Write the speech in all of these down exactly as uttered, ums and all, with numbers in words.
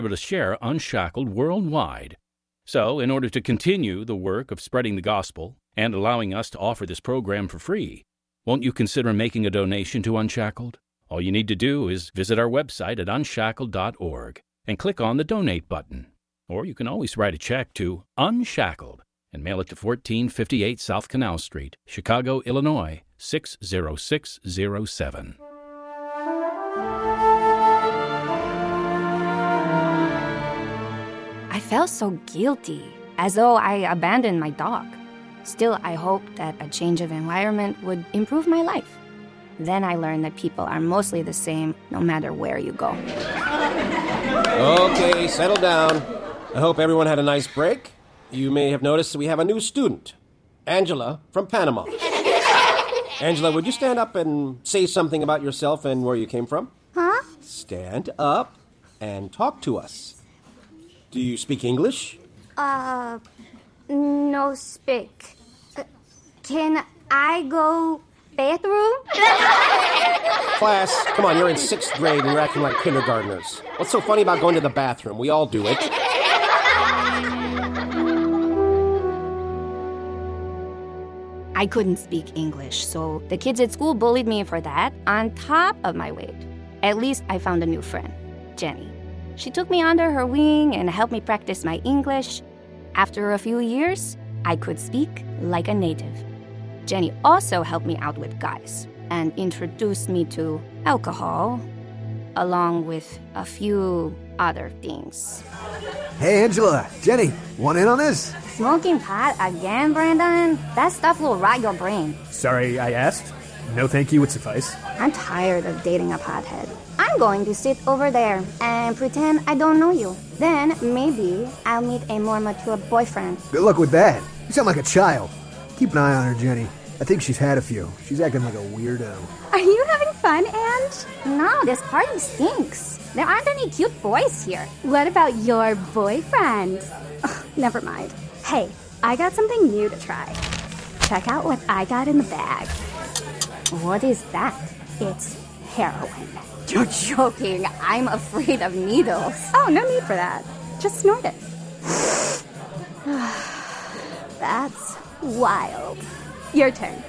to share Unshackled worldwide. So, in order to continue the work of spreading the gospel and allowing us to offer this program for free, won't you consider making a donation to Unshackled? All you need to do is visit our website at unshackled dot org and click on the Donate button. Or you can always write a check to Unshackled and mail it to fourteen fifty-eight South Canal Street, Chicago, Illinois, six zero six zero seven. I felt so guilty, as though I abandoned my dog. Still, I hoped that a change of environment would improve my life. Then I learned that people are mostly the same, no matter where you go. Okay, settle down. I hope everyone had a nice break. You may have noticed that we have a new student, Angela from Panama. Angela, would you stand up and say something about yourself and where you came from? Huh? Stand up and talk to us. Do you speak English? Uh, no speak. Uh, can I go bathroom? Class, come on, you're in sixth grade and you're acting like kindergartners. What's so funny about going to the bathroom? We all do it. I couldn't speak English, so the kids at school bullied me for that on top of my weight. At least I found a new friend, Jenny. She took me under her wing and helped me practice my English. After a few years, I could speak like a native. Jenny also helped me out with guys and introduced me to alcohol, along with a few other things. Hey, Angela, Jenny, want in on this? Smoking pot again, Brandon? That stuff will rot your brain. Sorry, I asked. No thank you would suffice. I'm tired of dating a pothead. I'm going to sit over there and pretend I don't know you. Then maybe I'll meet a more mature boyfriend. Good luck with that. You sound like a child. Keep an eye on her, Jenny. I think she's had a few. She's acting like a weirdo. Are you having fun, Ange? No, this party stinks. There aren't any cute boys here. What about your boyfriend? Ugh, never mind. Hey, I got something new to try. Check out what I got in the bag. What is that? It's heroin. You're joking. I'm afraid of needles. Oh, no need for that. Just snort it. That's wild. Your turn.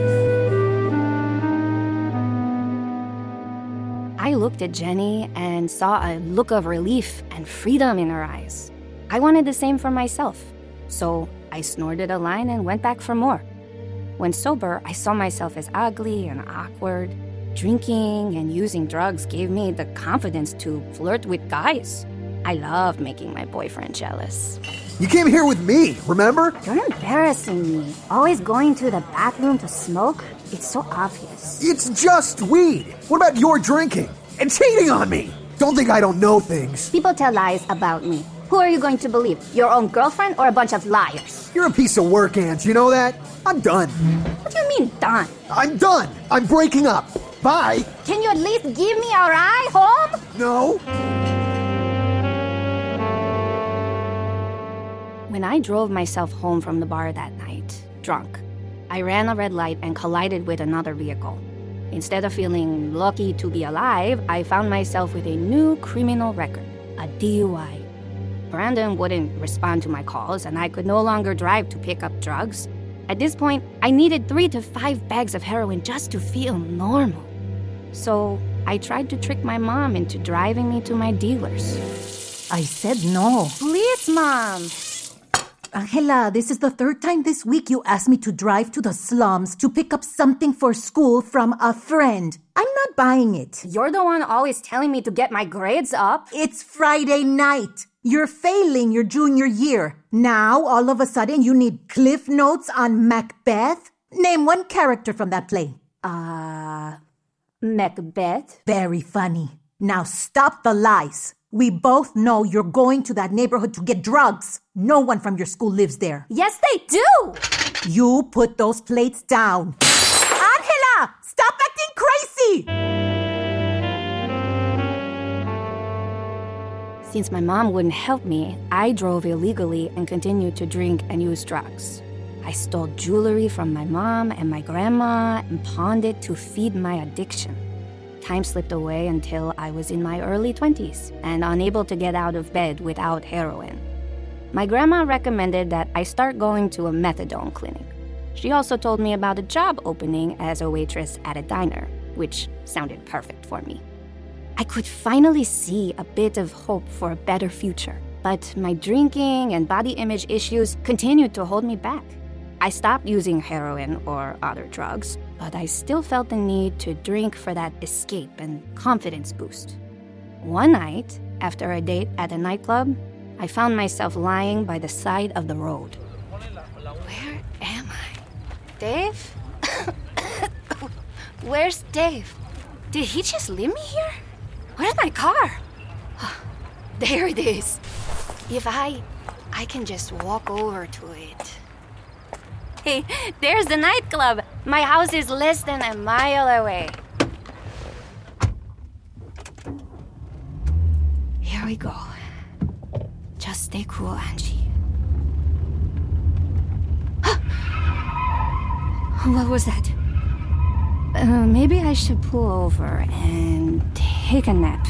I looked at Jenny and saw a look of relief and freedom in her eyes. I wanted the same for myself, so I snorted a line and went back for more. When sober, I saw myself as ugly and awkward. Drinking and using drugs gave me the confidence to flirt with guys. I loved making my boyfriend jealous. You came here with me, remember? You're embarrassing me. Always going to the bathroom to smoke? It's so obvious. It's just weed. What about your drinking? And cheating on me? Don't think I don't know things. People tell lies about me. Who are you going to believe? Your own girlfriend or a bunch of liars? You're a piece of work, Ant. You know that? I'm done. What do you mean, done? I'm done. I'm breaking up. Bye. Can you at least give me a ride home? No. When I drove myself home from the bar that night, drunk, I ran a red light and collided with another vehicle. Instead of feeling lucky to be alive, I found myself with a new criminal record, a D U I. Brandon wouldn't respond to my calls, and I could no longer drive to pick up drugs. At this point, I needed three to five bags of heroin just to feel normal. So I tried to trick my mom into driving me to my dealers. I said no. Please, Mom. Angela, this is the third time this week you asked me to drive to the slums to pick up something for school from a friend. I'm not buying it. You're the one always telling me to get my grades up. It's Friday night. You're failing your junior year. Now, all of a sudden, you need Cliff Notes on Macbeth? Name one character from that play. Uh, Macbeth? Very funny. Now stop the lies. We both know you're going to that neighborhood to get drugs. No one from your school lives there. Yes, they do! You put those plates down. Angela! Stop acting crazy! Since my mom wouldn't help me, I drove illegally and continued to drink and use drugs. I stole jewelry from my mom and my grandma and pawned it to feed my addiction. Time slipped away until I was in my early twenties and unable to get out of bed without heroin. My grandma recommended that I start going to a methadone clinic. She also told me about a job opening as a waitress at a diner, which sounded perfect for me. I could finally see a bit of hope for a better future, but my drinking and body image issues continued to hold me back. I stopped using heroin or other drugs, but I still felt the need to drink for that escape and confidence boost. One night, after a date at a nightclub, I found myself lying by the side of the road. Where am I? Dave? Where's Dave? Did he just leave me here? Where's my car? There it is. If I... I can just walk over to it. Hey, there's the nightclub. My house is less than a mile away. Here we go. Just stay cool, Angie. What was that? Uh, maybe I should pull over and take a nap.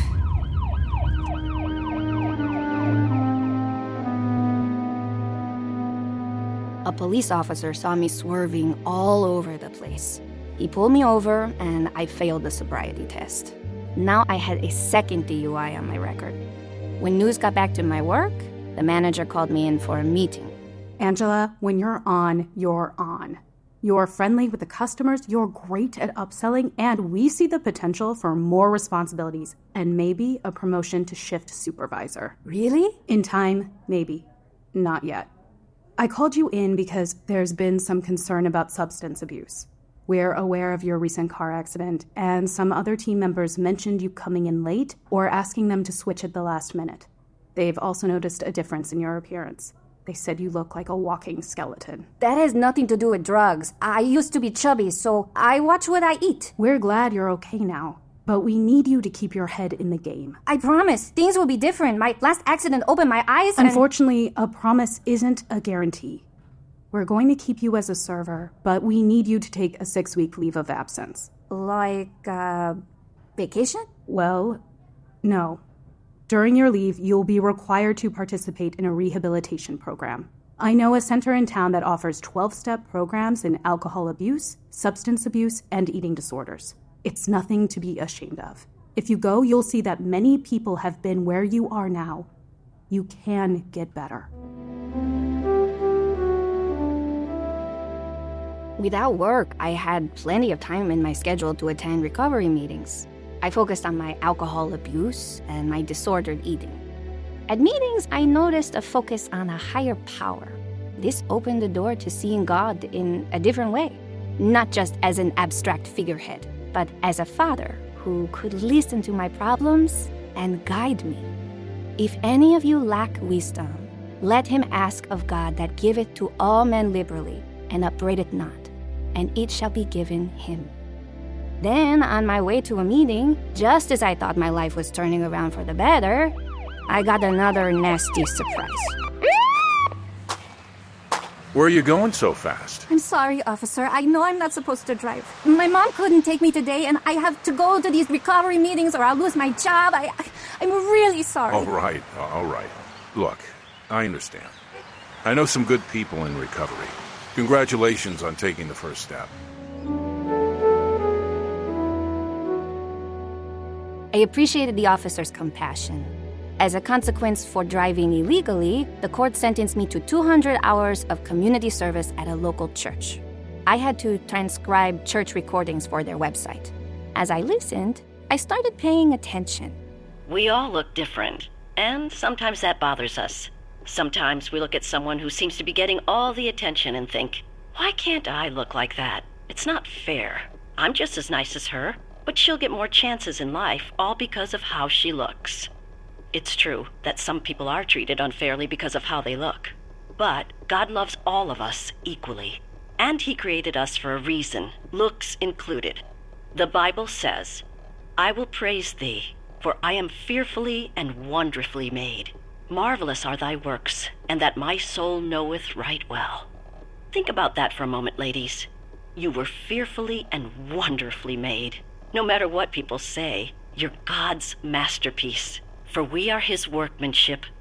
A police officer saw me swerving all over the place. He pulled me over and I failed the sobriety test. Now I had a second D U I on my record. When news got back to my work, the manager called me in for a meeting. Angela, when you're on, you're on. You're friendly with the customers, you're great at upselling, and we see the potential for more responsibilities and maybe a promotion to shift supervisor. Really? In time, maybe. Not yet. I called you in because there's been some concern about substance abuse. We're aware of your recent car accident, and some other team members mentioned you coming in late or asking them to switch at the last minute. They've also noticed a difference in your appearance. They said you look like a walking skeleton. That has nothing to do with drugs. I used to be chubby, so I watch what I eat. We're glad you're okay now, but we need you to keep your head in the game. I promise, things will be different. My last accident opened my eyes and... Unfortunately, a promise isn't a guarantee. We're going to keep you as a server, but we need you to take a six-week leave of absence. Like, uh, vacation? Well, no. During your leave, you'll be required to participate in a rehabilitation program. I know a center in town that offers twelve-step programs in alcohol abuse, substance abuse, and eating disorders. It's nothing to be ashamed of. If you go, you'll see that many people have been where you are now. You can get better. Without work, I had plenty of time in my schedule to attend recovery meetings. I focused on my alcohol abuse and my disordered eating. At meetings, I noticed a focus on a higher power. This opened the door to seeing God in a different way, not just as an abstract figurehead, but as a father who could listen to my problems and guide me. If any of you lack wisdom, let him ask of God that giveth to all men liberally, and upbraideth not, and it shall be given him. Then, on my way to a meeting, just as I thought my life was turning around for the better, I got another nasty surprise. Where are you going so fast? I'm sorry, officer. I know I'm not supposed to drive. My mom couldn't take me today, and I have to go to these recovery meetings or I'll lose my job. I, I, I'm really sorry. All right, all right. Look, I understand. I know some good people in recovery. Congratulations on taking the first step. I appreciated the officer's compassion. As a consequence for driving illegally, the court sentenced me to two hundred hours of community service at a local church. I had to transcribe church recordings for their website. As I listened, I started paying attention. We all look different, and sometimes that bothers us. Sometimes we look at someone who seems to be getting all the attention and think, why can't I look like that? It's not fair. I'm just as nice as her, but she'll get more chances in life, all because of how she looks. It's true that some people are treated unfairly because of how they look. But God loves all of us equally. And he created us for a reason, looks included. The Bible says, I will praise thee, for I am fearfully and wonderfully made. Marvelous are thy works, and that my soul knoweth right well. Think about that for a moment, ladies. You were fearfully and wonderfully made. No matter what people say, you're God's masterpiece. For we are his workmanship,